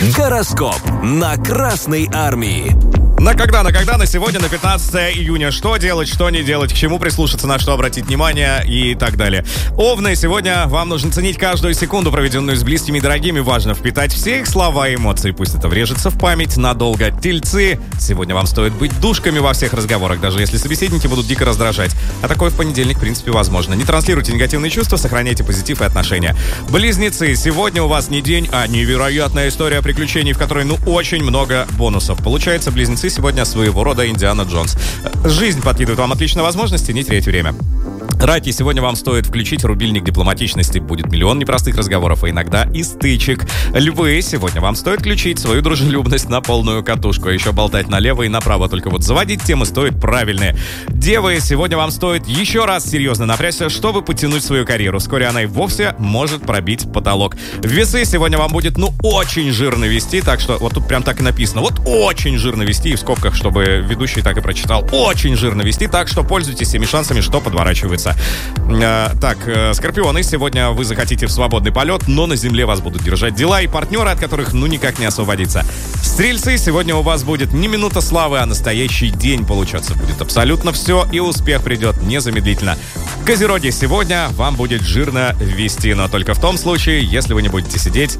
Гороскоп на Красной Армии. На когда? На сегодня, на 15 июня. Что делать, что не делать, к чему прислушаться, на что обратить внимание и так далее. Овны, сегодня вам нужно ценить каждую секунду, проведенную с близкими и дорогими. Важно впитать все их слова и эмоции, пусть это врежется в память надолго. Тельцы, сегодня вам стоит быть душками во всех разговорах, даже если собеседники будут дико раздражать. А такое в понедельник, в принципе, возможно. Не транслируйте негативные чувства, сохраняйте позитив и отношения. Близнецы, сегодня у вас не день, а невероятная история приключений, в которой, очень много бонусов. Получается, близнецы сегодня своего рода Индиана Джонс. Жизнь подкидывает вам отличные возможности, не теряйте время. Раки, сегодня вам стоит включить рубильник дипломатичности. Будет миллион непростых разговоров, а иногда и стычек. Львы, сегодня вам стоит включить свою дружелюбность на полную катушку, а еще болтать налево и направо. Только вот заводить темы стоит правильные. Девы, сегодня вам стоит еще раз серьезно напрячься, чтобы подтянуть свою карьеру. Вскоре она и вовсе может пробить потолок. Весы, сегодня вам будет, очень жирно вести, так что вот тут прям так и написано. Вот очень жирно вести, и в скобках, чтобы ведущий так и прочитал. Очень жирно вести, так что пользуйтесь всеми шансами, что подворачивается. Скорпионы, сегодня вы захотите в свободный полет, но на земле вас будут держать дела и партнеры, от которых никак не освободиться. Стрельцы, сегодня у вас будет не минута славы, а настоящий день получаться будет абсолютно все, и успех придет незамедлительно. Козероги, сегодня вам будет жирно вести, но только в том случае, если вы не будете сидеть...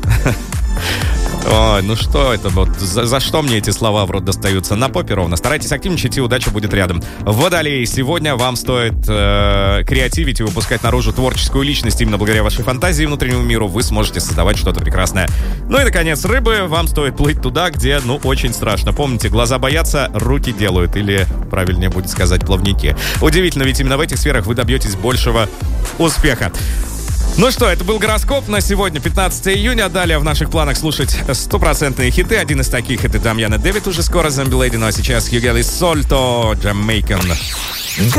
Ой, что это? За что мне эти слова в рот достаются? На попе ровно. Старайтесь активничать, и удача будет рядом. Водолей, сегодня вам стоит креативить и выпускать наружу творческую личность. Именно благодаря вашей фантазии и внутреннему миру вы сможете создавать что-то прекрасное. И, наконец, рыбы, вам стоит плыть туда, где, очень страшно. Помните, глаза боятся, руки делают. Или, правильнее будет сказать, плавники. Удивительно, ведь именно в этих сферах вы добьетесь большего успеха. Это был гороскоп на сегодня, 15 июня. Далее в наших планах слушать стопроцентные хиты. Один из таких — это Дамьяна Дэвид, уже скоро Zombie Lady. Ну а сейчас Hugely Solto, Jamaican.